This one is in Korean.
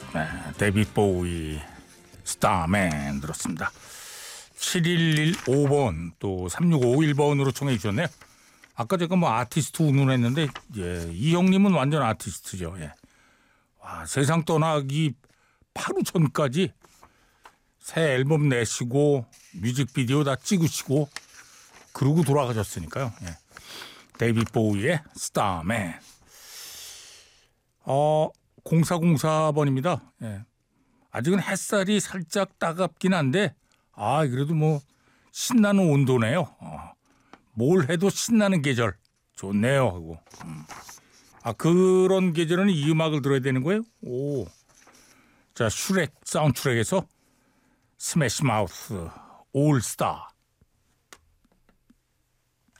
네, 데이빗 보위 스타맨 들었습니다. 7115번 또 3651번으로 청해 주셨네요. 아까 제가 뭐 아티스트 운운했는데 이 형님은 완전 아티스트죠. 와, 세상 떠나기 바로 전까지 새 앨범 내시고 뮤직비디오 다 찍으시고 그러고 돌아가셨으니까요. 데이빗 보위의 스타맨. 0404번입니다. 아직은 햇살이 살짝 따갑긴 한데 그래도 뭐 신나는 온도네요. 뭘 해도 신나는 계절 좋네요 하고. 그런 계절은 이 음악을 들어야 되는 거예요? 자, 슈렉 사운드트랙에서 스매시 마우스 올스타.